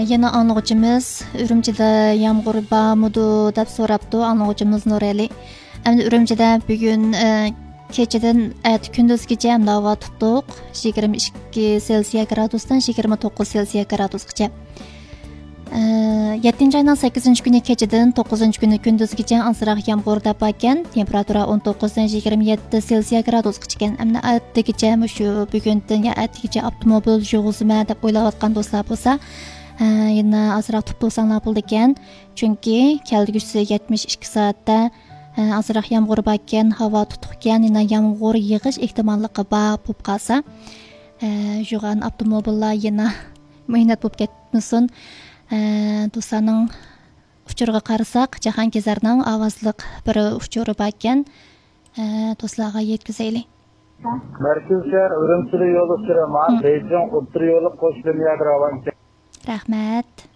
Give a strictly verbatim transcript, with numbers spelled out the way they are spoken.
yana anlıqçımız Ürümçide yağmur bağmıdı dep soraptı anlıqçımız Nureli. Endi Ürümçide bugün keçeden at gündüzgacha ham havo tutdik. yigirma ikki Selsiya gradusdan yigirma to'qqiz Selsiya gradusgacha. yettinchi ayning sakkizinchi kuni kechadan to'qqizinchi kuni kunduzgacha ozroq yomg'ir deb ekan. Temperatura o'n to'qqizdan yigirma yetti Selsiya gradusgacha ekan. Endi atgacha shu bugundan ya atgacha avtomobil yig'izma deb o'ylayotgan do'stlar bo'lsa, yana ozroq tutulsanglar bo'ldi ekan. Chunki kelgusi yetmish ikki soatda azroq yomg'ir bo'lgan, havo tutuqgan, yana yomg'ir yig'ish ehtimolligi bor bo'lib qolsa, yurgan avtomobillar yana mehnat bo'lib ketmasin. Do'stlarning uchurga qarasak, Jahongezarning ovozliq bir uchuri bor ekan. Do'stlarga yetkazaylik. Merkez şehir Ürümçili yolu sürema, Beijing Ultra yolu koşulmaya devam. Rahmat.